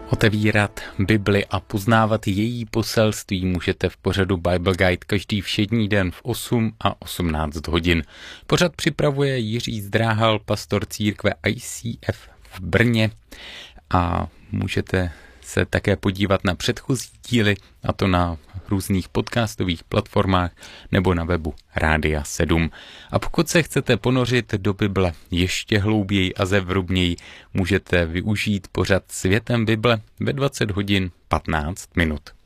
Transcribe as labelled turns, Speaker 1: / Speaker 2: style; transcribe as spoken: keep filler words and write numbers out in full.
Speaker 1: Otevírat Bibli a poznávat její poselství můžete v pořadu Bible Guide každý všední den v osm a osmnáct hodin. Pořad připravuje Jiří Zdráhal, pastor církve I C F v Brně, a můžete se také podívat na předchozí díly, a to na různých podcastových platformách nebo na webu Rádia sedm. A pokud se chcete ponořit do Bible ještě hlouběji a zevrubněji, můžete využít pořad Světem Bible ve dvacet hodin patnáct minut.